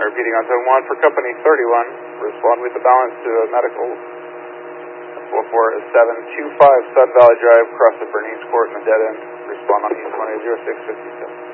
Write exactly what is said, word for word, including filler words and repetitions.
repeating on zone one for company thirty-one. Respond with the balance to a medical. four four seven two five Sun Valley Drive, across the Bernice Court in the dead end. Respond on East one eight zero six fifty-seven.